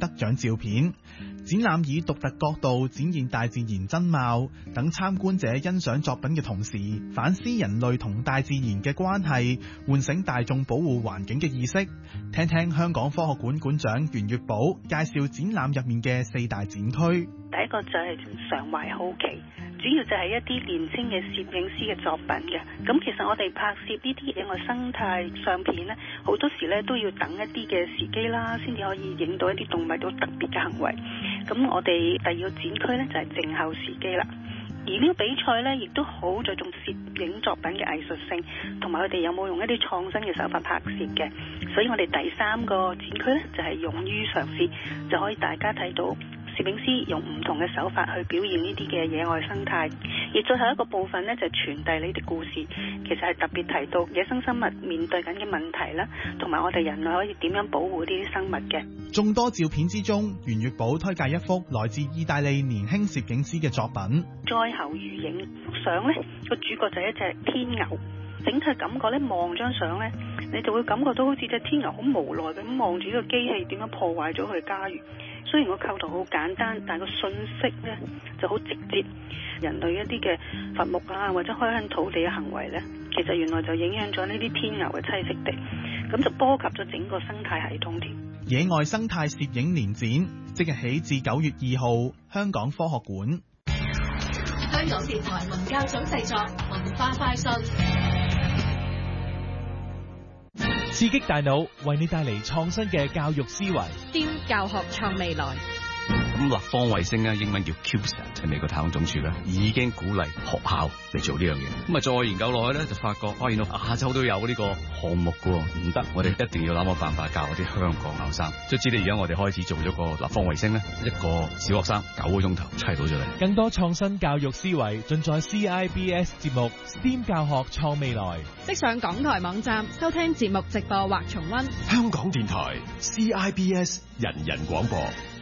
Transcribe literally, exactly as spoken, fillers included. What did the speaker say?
得獎照片。展覽以獨特角度展現大自然真貌，等參觀者欣賞作品嘅同時，反思人類同大自然嘅關係，喚醒大眾保護環境嘅意識。聽聽香港科學館館長袁月寶介紹展覽入面嘅四大展區。 第一個就係常懷好奇，主要就係一啲年輕嘅攝影師嘅作品嘅。咁其實我哋拍攝呢啲野外生態相片呢，好多時咧都要等一啲嘅時機啦，先至可以影到一啲動物到特別嘅行為。咁我哋第二個展區呢，就係靜候時機啦。而呢個比賽呢，亦都好着重攝影作品嘅藝術性，同埋佢哋有冇用一啲創新嘅手法拍攝嘅。所以我哋第三個展區呢，就係勇於嘗試，就可以大家睇到攝影師用唔同嘅手法去表現呢啲嘅野外生態。而最後一個部分呢，就係傳遞呢啲故事，其實係特別提到野生生物面對緊嘅問題啦，同埋我哋人類可以點樣保護呢啲生物嘅。 眾多照片之中，袁月寶推介一幅來自意大利年輕攝影師嘅作品。 災後餘影幅相呢，個主角就係一隻天牛，整體感覺呢，望張相呢，你就會感覺到好似隻天牛好無奈咁望住呢個機器點樣破壞咗佢嘅家園。雖然個構圖好簡單，但係個信息呢就好直接。人類一啲嘅伐木啊，或者開墾土地嘅行為呢，其實原來就影響咗呢啲天牛嘅棲息地，咁就波及咗整個生態系統添。 野外生態攝影年展即日起至九月二號，香港科學館。 香港電台文教組製作，文化快訊， 刺激大腦，為你帶嚟創新嘅教育思維。 STEAM 教學創未來。 咁立方衛星咧，英文叫 CubeSat， 係美國太空總署咧已經鼓勵學校嚟做呢樣嘢。咁啊，再研究落去咧，就發覺發現到亞洲都有呢個項目噶，唔得，我哋一定要諗個辦法教啲香港學生。即係知你而家我哋開始做咗個立方衛星咧，一個小學生九個鐘頭砌到咗嚟。 更多創新教育思維盡在 C I B S 節目 STEAM 教學創未來。 即上港台網站收聽節目直播或重溫。 香港電台 C I B S 人人廣播。